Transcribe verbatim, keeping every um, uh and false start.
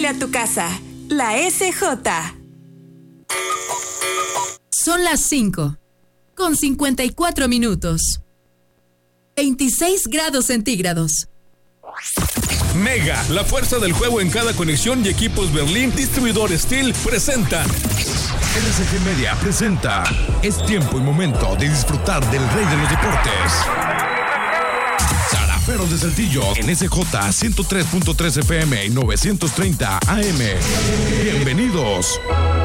huele a tu casa. La S J. Son las cinco, con cincuenta y cuatro minutos. veintiséis grados centígrados. Mega, la fuerza del juego en cada conexión y equipos Berlín, distribuidor Steel, presentan. R C G Media presenta. Es tiempo y momento de disfrutar del rey de los deportes. Zaraperos de Saltillo en S J ciento tres punto tres F M y novecientos treinta A M. Bienvenidos.